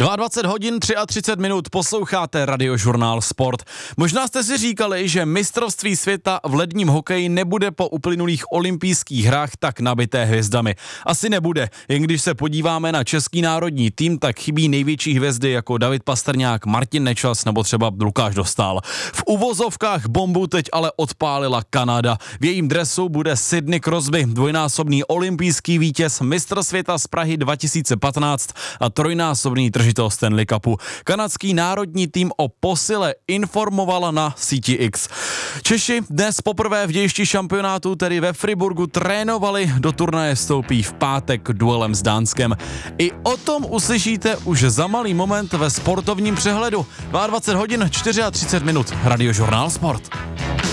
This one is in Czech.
22 hodin 33 minut posloucháte Radiožurnál Sport. Možná jste si říkali, že mistrovství světa v ledním hokeji nebude po uplynulých olympijských hrách tak nabité hvězdami. Asi nebude, jen když se podíváme na český národní tým, tak chybí největší hvězdy jako David Pastrňák, Martin Nečas nebo třeba Lukáš Dostál. V uvozovkách bombu teď ale odpálila Kanada. V jejím dresu bude Sidney Crosby, dvojnásobný olympijský vítěz, mistr světa z Prahy 2015 a trojnásobný držitel Stanley Cupu. Kanadský národní tým o posile informovala na síti X. Češi dnes poprvé v dějišti šampionátu, tedy ve Friburgu, trénovali, do turnaje vstoupí v pátek duelem s Dánskem. I o tom uslyšíte už za malý moment ve sportovním přehledu. 22 hodin 34 minut, Radiožurnál Sport.